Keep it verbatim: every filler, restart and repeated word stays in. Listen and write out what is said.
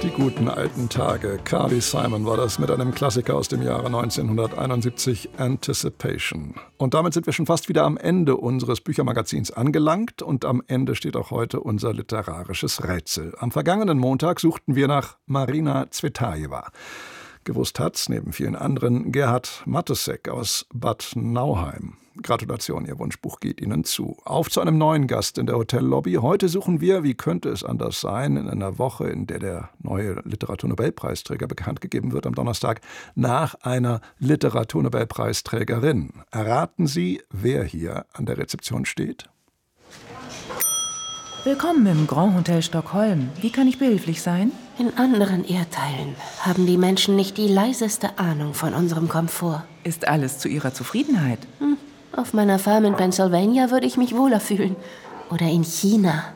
Die guten alten Tage. Carly Simon war das mit einem Klassiker aus dem Jahre neunzehnhunderteinundsiebzig, Anticipation. Und damit sind wir schon fast wieder am Ende unseres Büchermagazins angelangt. Und am Ende steht auch heute unser literarisches Rätsel. Am vergangenen Montag suchten wir nach Marina Zvetajewa. Gewusst hat's, neben vielen anderen, Gerhard Matesek aus Bad Nauheim. Gratulation, Ihr Wunschbuch geht Ihnen zu. Auf zu einem neuen Gast in der Hotellobby. Heute suchen wir, wie könnte es anders sein, in einer Woche, in der der neue Literaturnobelpreisträger bekannt gegeben wird am Donnerstag, nach einer Literaturnobelpreisträgerin. Erraten Sie, wer hier an der Rezeption steht? Willkommen im Grand Hotel Stockholm. Wie kann ich behilflich sein? In anderen Erdteilen haben die Menschen nicht die leiseste Ahnung von unserem Komfort. Ist alles zu Ihrer Zufriedenheit? Hm. Auf meiner Farm in Pennsylvania würde ich mich wohler fühlen. Oder in China.